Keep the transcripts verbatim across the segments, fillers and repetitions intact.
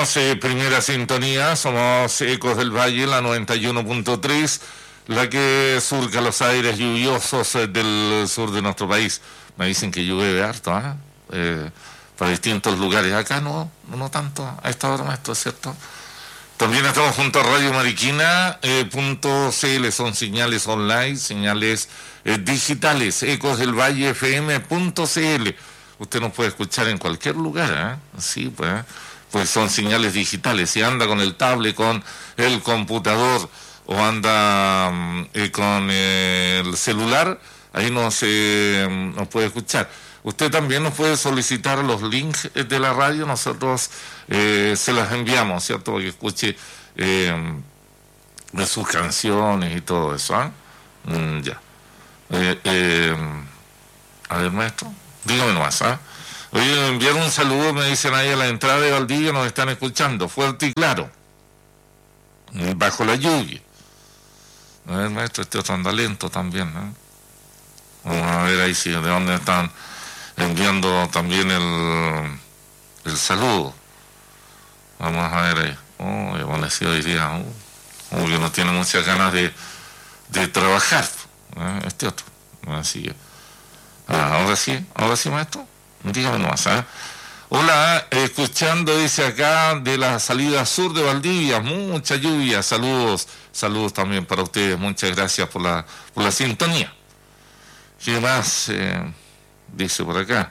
tenemos eh, primera sintonía, somos Ecos del Valle, la noventa y uno punto tres, la que surca los aires lluviosos eh, del sur de nuestro país. Me dicen que llueve harto, ¿eh? Eh, para distintos lugares. Acá no, no tanto, a esta hora, maestro, ¿es cierto? También estamos junto a Radio Mariquina, eh, punto cl, son señales online, señales eh, digitales, ecos del valle f m punto c l. Usted nos puede escuchar en cualquier lugar, ¿eh? Sí, pues, ¿eh? Pues son señales digitales. Si anda con el tablet, con el computador o anda eh, con eh, el celular, ahí nos, eh, nos puede escuchar. Usted también nos puede solicitar los links de la radio, nosotros eh, se las enviamos, ¿cierto? Para que escuche eh, de sus canciones y todo eso, ¿eh? Mm, ya. Eh, eh, a ver, maestro, dígame nomás, ¿ah? ¿eh? Oye, enviar un saludo, me dicen ahí a la entrada de Valdivia, nos están escuchando, fuerte y claro, bajo la lluvia. A ver, maestro, este otro anda lento también, ¿eh? Vamos a ver ahí si de dónde están enviando también el, el saludo. Vamos a ver ahí. Oh, amanecido diría, oh, como que no tiene muchas ganas de, de trabajar, ¿eh? Este otro. Así que, ah, ahora sí, ahora sí, maestro. Dígame nomás, ¿eh? Hola, escuchando, dice acá, de la salida sur de Valdivia, mucha lluvia, saludos, saludos también para ustedes, muchas gracias por la, por la sintonía. ¿Qué más? Eh, dice por acá.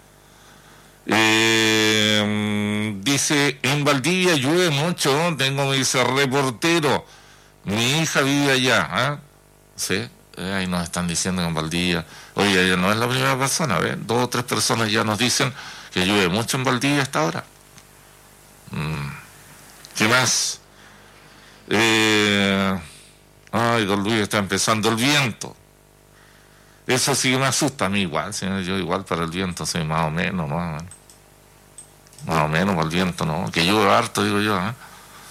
Eh, dice, en Valdivia llueve mucho, tengo mi reportero, mi hija vive allá, ¿eh? Sí. Eh, ahí nos están diciendo que en Valdivia, oye, ella no es la primera persona, ¿ves? Dos o tres personas ya nos dicen que llueve mucho en Valdivia hasta ahora. Mm. ¿Qué más? Eh... Ay, don Luis, está empezando el viento. Eso sí me asusta a mí igual, señor, yo igual para el viento soy más o menos, ¿no? Más o menos para el viento, ¿no? Que llueve harto, digo yo, ¿eh?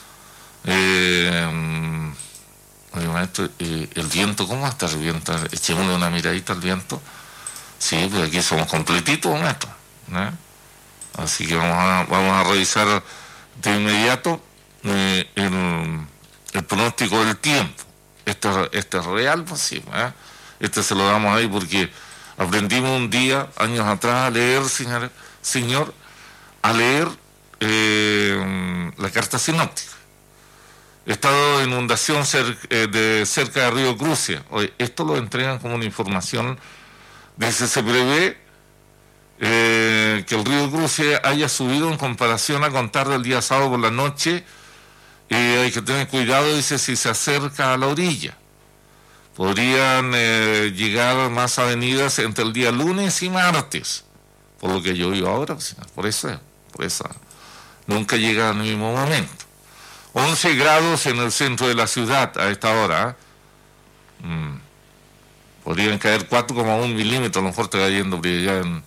Eh... Oye, maestro, eh, el viento, ¿cómo está el viento? Echémosle una miradita al viento. Sí, pues aquí somos completitos, maestro, ¿eh? Así que vamos a, vamos a revisar de inmediato eh, el, el pronóstico del tiempo. Este, este es real, pues sí, ¿eh? Este se lo damos ahí porque aprendimos un día, años atrás, a leer, señor, señor a leer eh, la carta sinóptica. Estado de inundación cerca, eh, de cerca de Río Cruce. Oye, esto lo entregan como una información. Dice, se prevé eh, que el Río Cruce haya subido en comparación a contar del día sábado por la noche. Eh, hay que tener cuidado, dice, si se acerca a la orilla. Podrían eh, llegar más avenidas entre el día lunes y martes, por lo que yo vivo ahora, por eso, por eso nunca llega al mismo momento. once grados en el centro de la ciudad a esta hora. ¿eh? Mm. Podrían caer cuatro coma uno milímetros, a lo mejor está cayendo ya en,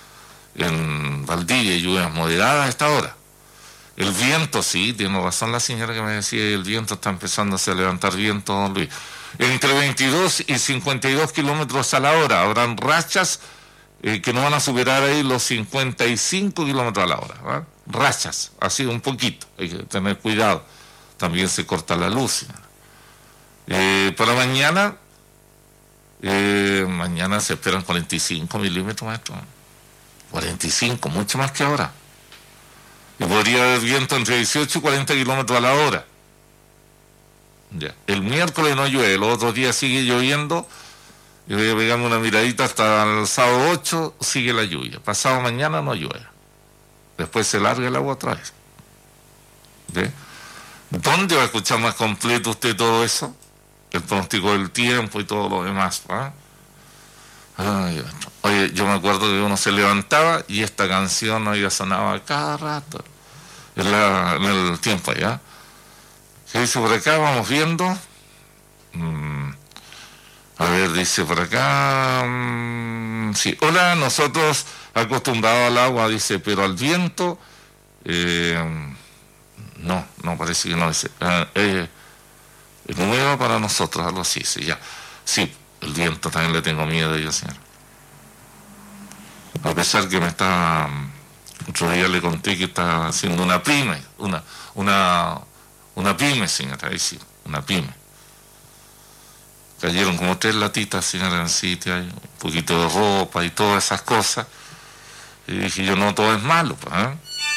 en Valdivia, lluvias moderadas a esta hora. El viento, sí, tiene razón la señora que me decía, el viento está empezando a levantar viento, don Luis. Entre veintidós y cincuenta y dos kilómetros a la hora, habrán rachas eh, que no van a superar ahí los cincuenta y cinco kilómetros a la hora. ¿eh? Rachas, así un poquito, hay que tener cuidado. También se corta la luz. Eh, para mañana, eh, mañana se esperan cuarenta y cinco milímetros, maestro. cuarenta y cinco, mucho más que ahora. Y podría haber viento entre dieciocho y cuarenta kilómetros a la hora. Ya. El miércoles no llueve, los otros días sigue lloviendo. Yo voy a pegarme una miradita hasta el sábado ocho, sigue la lluvia. Pasado mañana no llueve. Después se larga el agua otra vez. ¿Ve? ¿Dónde va a escuchar más completo usted todo eso? El pronóstico del tiempo y todo lo demás. ¿eh? Ay, oye, yo me acuerdo que uno se levantaba y esta canción había sonaba cada rato en, la, en el tiempo allá. ¿Qué dice por acá? Vamos viendo. Mm, a ver, dice por acá. Mm, sí, hola, nosotros acostumbrados al agua, dice, pero al viento. Eh, No, no, parece que no. Dice, eh, eh, es nueva para nosotros, algo así, sí, ya. Sí, el viento también le tengo miedo yo, señor. A pesar que me está Otro día le conté que estaba haciendo una pyme, una, una, una pyme, señora, ahí sí, una pyme. Cayeron como tres latitas, señora, en el sitio, ahí, un poquito de ropa y todas esas cosas. Y dije yo, no todo es malo, pues, ¿eh?